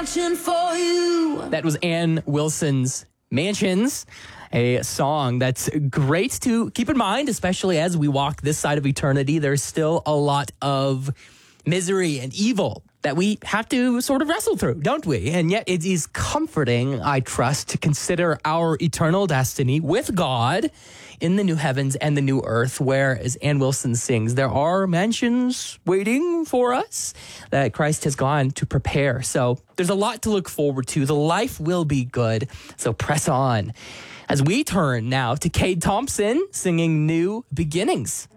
mansion for you. That was Ann Wilson's Mansions, a song that's great to keep in mind, especially as we walk this side of eternity. There's still a lot of misery and evil that we have to sort of wrestle through, don't we? And yet it is comforting, I trust, to consider our eternal destiny with God in the new heavens and the new earth, where, as Ann Wilson sings, there are mansions waiting for us that Christ has gone to prepare. So there's a lot to look forward to. The life will be good, so press on. As we turn now to Cade Thompson singing New Beginnings.